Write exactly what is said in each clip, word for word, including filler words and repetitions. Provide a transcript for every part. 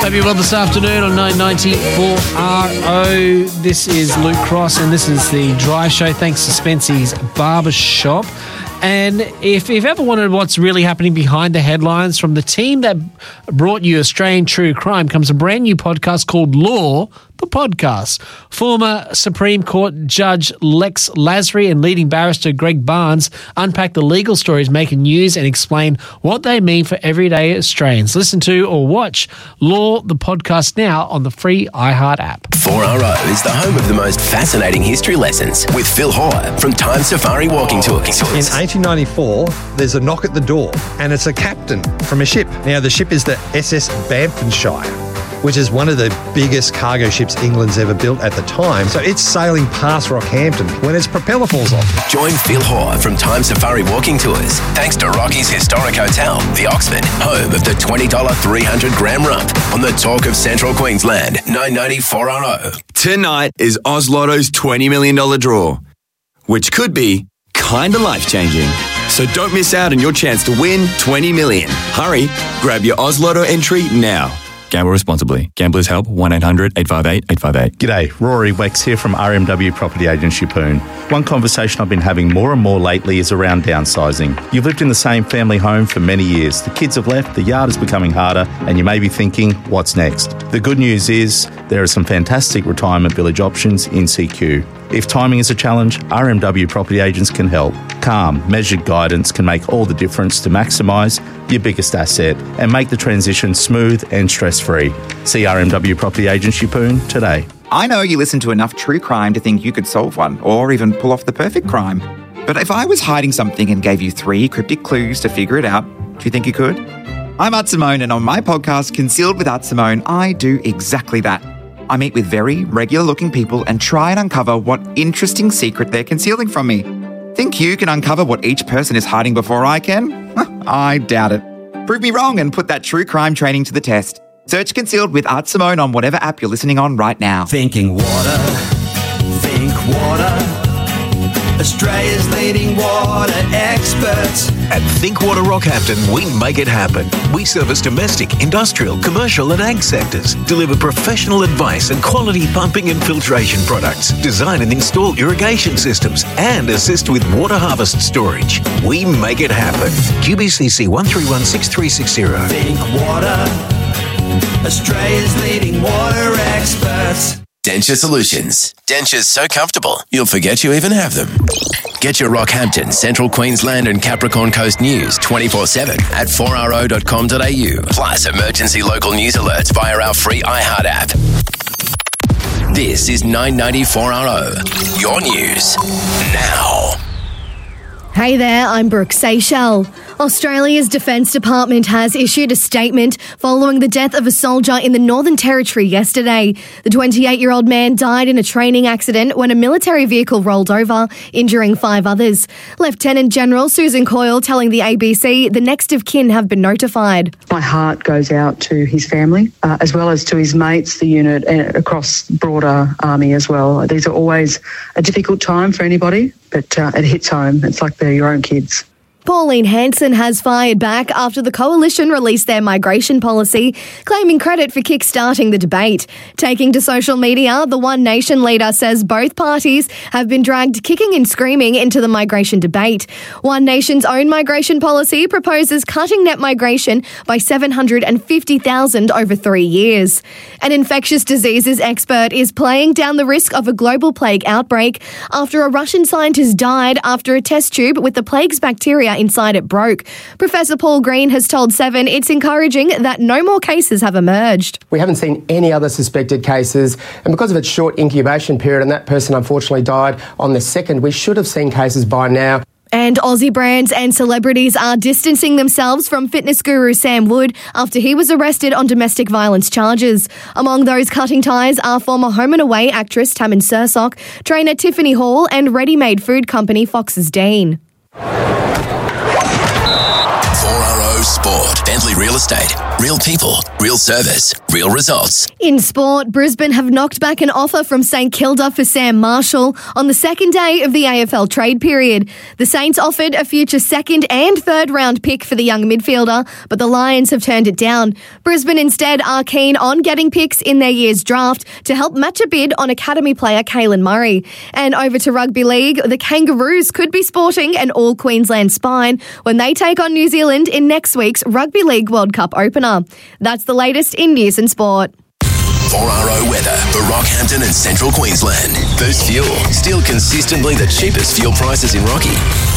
Hope you're well this afternoon on nine ninety-four R O. This is Luke Cross and this is the Drive Show. Thanks to Spency's Barbershop. And if you've ever wondered what's really happening behind the headlines, from the team that brought you Australian True Crime comes a brand new podcast called Law, the Podcast. Former Supreme Court Judge Lex Lasry and leading barrister Greg Barnes unpack the legal stories making news and explain what they mean for everyday Australians. Listen to or watch Law, the Podcast now on the free iHeart app. four R O is the home of the most fascinating history lessons with Phil Hoare from Time Safari Walking Tours. In eighteen ninety-four, there's a knock at the door and it's a captain from a ship. Now, the ship is the S S Bamfordshire, which is one of the biggest cargo ships England's ever built at the time. So it's sailing past Rockhampton when its propeller falls off. Join Phil Hoare from Time Safari Walking Tours, thanks to Rocky's Historic Hotel, the Oxford, home of the twenty dollars three hundred gram rump, on the Talk of Central Queensland, nine ninety-four R O. Tonight is Oz Lotto's twenty million dollars draw, which could be kinda life-changing. So don't miss out on your chance to win twenty million dollars. Hurry, grab your Oz Lotto entry now. Gamble responsibly. Gamblers Help, one eight hundred eight five eight eight five eight. G'day, Rory Wex here from R M W Property Agent Shippoon. One conversation I've been having more and more lately is around downsizing. You've lived in the same family home for many years. The kids have left, the yard is becoming harder, and you may be thinking, what's next? The good news is there are some fantastic retirement village options in C Q. If timing is a challenge, R M W Property Agents can help. Calm, measured guidance can make all the difference to maximise your biggest asset and make the transition smooth and stress-free. See R M W Property Agents Shippoon today. I know you listen to enough true crime to think you could solve one, or even pull off the perfect crime. But if I was hiding something and gave you three cryptic clues to figure it out, do you think you could? I'm Art Simone, and on my podcast, Concealed with Art Simone, I do exactly that. I meet with very regular-looking people and try and uncover what interesting secret they're concealing from me. Think you can uncover what each person is hiding before I can? I doubt it. Prove me wrong and put that true crime training to the test. Search Concealed with Art Simone on whatever app you're listening on right now. Thinking water, think water. Australia's leading water experts. At Think Water Rockhampton, we make it happen. We service domestic, industrial, commercial and ag sectors, deliver professional advice and quality pumping and filtration products, design and install irrigation systems, and assist with water harvest storage. We make it happen. Q B C C one three one six three six zero. Think water, Australia's leading water experts. Denture Solutions. Dentures so comfortable, you'll forget you even have them. Get your Rockhampton, Central Queensland and Capricorn Coast news twenty-four seven at four r o dot com dot a u. Plus emergency local news alerts via our free iHeart app. This is nine ninety-four R O. Your news now. Hey there, I'm Brooke Seychelles. Australia's Defence Department has issued a statement following the death of a soldier in the Northern Territory yesterday. The twenty-eight-year-old man died in a training accident when a military vehicle rolled over, injuring five others. Lieutenant General Susan Coyle telling the A B C the next of kin have been notified. My heart goes out to his family, uh, as well as to his mates, the unit, and across broader army as well. These are always a difficult time for anybody, but uh, it hits home. It's like they're your own kids. Pauline Hanson has fired back after the Coalition released their migration policy, claiming credit for kick-starting the debate. Taking to social media, the One Nation leader says both parties have been dragged kicking and screaming into the migration debate. One Nation's own migration policy proposes cutting net migration by seven hundred fifty thousand over three years. An infectious diseases expert is playing down the risk of a global plague outbreak after a Russian scientist died after a test tube with the plague's bacteria inside it broke. Professor Paul Green has told Seven it's encouraging that no more cases have emerged. We haven't seen any other suspected cases, and because of its short incubation period and that person unfortunately died on the second, we should have seen cases by now. And Aussie brands and celebrities are distancing themselves from fitness guru Sam Wood after he was arrested on domestic violence charges. Among those cutting ties are former Home and Away actress Tammin Sursok, trainer Tiffany Hall and ready-made food company Fox's Dean. four R O Sport. Bentley Real Estate. Real people, real service, real results. In sport, Brisbane have knocked back an offer from St Kilda for Sam Marshall on the second day of the A F L trade period. The Saints offered a future second and third round pick for the young midfielder, but the Lions have turned it down. Brisbane instead are keen on getting picks in their year's draft to help match a bid on academy player Caelan Murray. And over to rugby league, the Kangaroos could be sporting an all-Queensland spine when they take on New Zealand in next week's Rugby League World Cup opener. That's the latest in news and sport. four R O weather for Rockhampton and Central Queensland. Boost Fuel, still consistently the cheapest fuel prices in Rocky.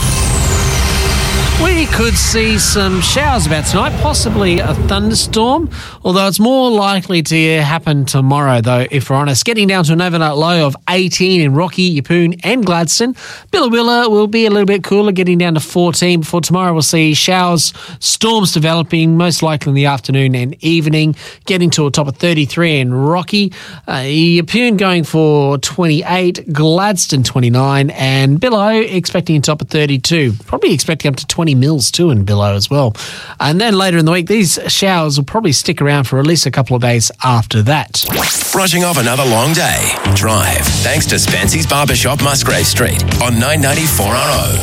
We could see some showers about tonight, possibly a thunderstorm, although it's more likely to happen tomorrow, though, if we're honest. Getting down to an overnight low of eighteen in Rocky, Yeppoon and Gladstone. Billawilla will be a little bit cooler, getting down to fourteen. Before tomorrow, we'll see showers, storms developing, most likely in the afternoon and evening, getting to a top of thirty-three in Rocky. Uh, Yeppoon going for twenty-eight, Gladstone twenty-nine, and Billow expecting a top of thirty-two. Probably expecting up to twenty mils too in Billow as well. And then later in the week, these showers will probably stick around for at least a couple of days after that. Brushing off another long day. Drive. Thanks to Spency's Barbershop, Musgrave Street on nine ninety four R O.